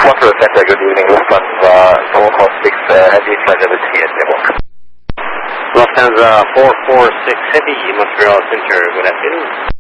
Montreal Center, good evening. Lufthansa 446 Heavy, flight level 3801. Lufthansa 446 Heavy, Montreal Center, good afternoon.